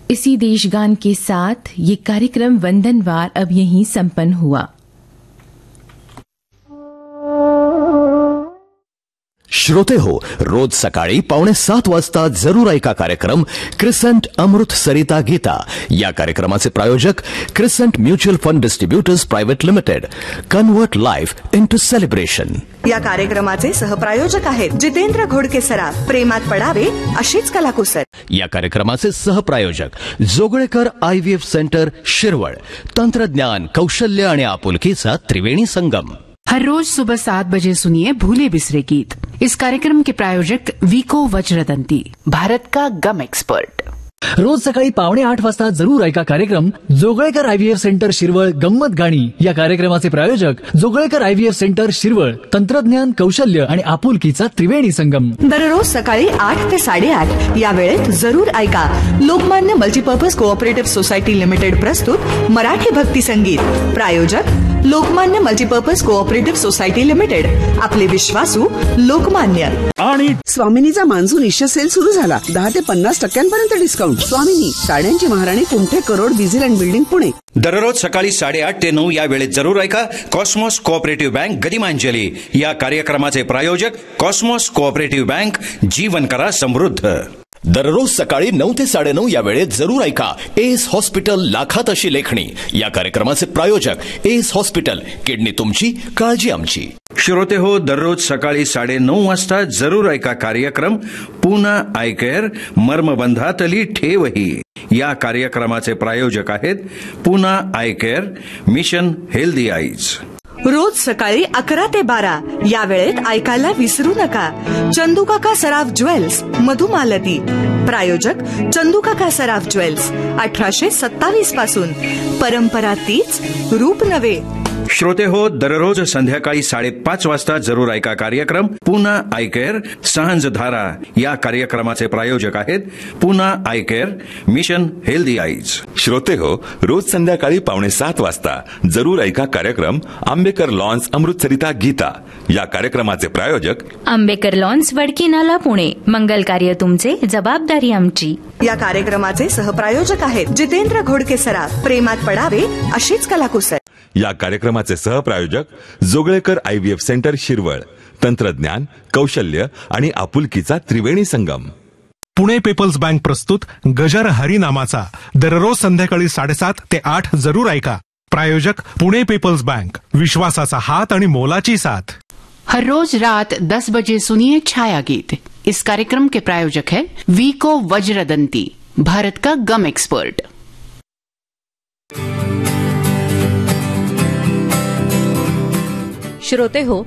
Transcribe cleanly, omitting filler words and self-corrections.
इसी देशगान के साथ ये कार्यक्रम वंदनवार अब यहीं संपन्न हुआ। श्रोते हो, रोज सकाळी 6:45 वाजता जरूर ऐका कार्यक्रम क्रिसेंट अमृत सरिता गीता। या कार्यक्रमाचे प्रायोजक crescent mutual fund distributors private limited. Convert life into celebration. या कार्यक्रमाचे सहप्रायोजक आहेत जितेंद्र घोडके सराफ, प्रेमात पडावे अशीच कलाकुसर। या कार्यक्रमाचे सहप्रायोजक जोगळेकर IVF सेंटर शिरवळ। तंत्रज्ञान, कौशल्य आणि आपुलकीचा त्रिवेणी संगम। हर रोज सुबह 7 बजे सुनिए भूले बिसरे गीत। इस कार्यक्रम के प्रायोजक वीको वज्रदंती, भारत का गम एक्सपर्ट। रोज सकाळी 7:45 वाजता जरूर ऐका कार्यक्रम जोगळेकर IVF सेंटर शिरवळ गंमत गाणी। या कार्यक्रमाचे प्रायोजक जोगळेकर IVF सेंटर शिरवळ। तंत्रज्ञान, कौशल्य आणि आपुलकीचा त्रिवेणी संगम। दररोज सकाळी 8 ते 8:30 या वेळेत जरूर ऐका Lokmanya multipurpose cooperative society limited प्रस्तुत मराठी भक्ती संगीत। प्रायोजक Lokmanya multipurpose cooperative society limited, आपले विश्वासू लोकमान्य। आणि स्वामिनीचा मान्सून इश्य सेल सुरू झाला। 10 ते 50% डिस्काउंट। स्वामिनी, साड्यांची महाराणी, कुंठे crore, diesel and building, Pune. दररोज सकाळी 8:30 ते 9 या वेळेत जरूर ऐका कॉस्मॉस कोऑपरेटिव्ह बँक गदिमांजली। या कार्यक्रमाचे प्रायोजक कॉस्मॉस कोऑपरेटिव्ह बँक, जीवन करा समृद्ध। दररोज सकाळी 9 ते 9:30 या वेळेत जरूर ऐका एस हॉस्पिटल लाखात अशी लेखणी। या कार्यक्रमाचे प्रायोजक एस हॉस्पिटल, किडनी तुमची, काळजी आमची। श्रोते हो, दररोज सकाळी 9:30 वाजता जरूर ऐका कार्यक्रम पूना आय केअर, मर्मबंधातली ठेवही। या कार्यक्रमाचे प्रायोजक आहेत Poona I care, mission healthy eyes. रोज सकाळी 11 ते 12 या वेळेत ऐकायला विसरू नका चंदूकाका सराफ ज्वेल्स, मधुमालती। प्रायोजक चंदूकाका सराफ ज्वेल्स, 1827 पासून परंपरा तीच, रूप नवे। श्रोते हो, दररोज संध्याकाळी 5:30 वाजता जरूर ऐका कार्यक्रम पूना आय केअर, सांझधारा। या कार्यक्रमाचे प्रायोजक आहेत Poona I care, mission healthy eyes. श्रोते हो, रोज संध्याकाळी 6:45 वाजता जरूर ऐका कार्यक्रम आंबेकर लॉन्स अमृतसरिता गीता। या कार्यक्रमाचे प्रायोजक आंबेकर लॉन्स, वडकी नाला, पुणे। मंगल कार्य तुमचे, जबाबदारी आमची। या कार्यक्रमाचे सहप्रायोजक आहेत जितेंद्र घोडके सराफ, प्रेमात पडावे अशीच कलाकुसर। या कार्यक्रमाचे सहप्रायोजक जोगळेकर IVF सेंटर शिरवळ। तंत्रज्ञान, कौशल्य आणि आपुलकीचा त्रिवेणी संगम। पुणे पीपल्स बँक प्रस्तुत गजर हरी नामाचा दररोज संध्याकाळी 7:30 ते 8 जरूर ऐका। प्रायोजक पुणे पीपल्स बँक, विश्वासाचा हात आणि मोलाची साथ। हर रोज रात 10 बजे सुनिए छाया गीत। इस कार्यक्रम के प्रायोजक है वीको वज्रदंती, भारत का गम एक्सपर्ट। श्रोते हो,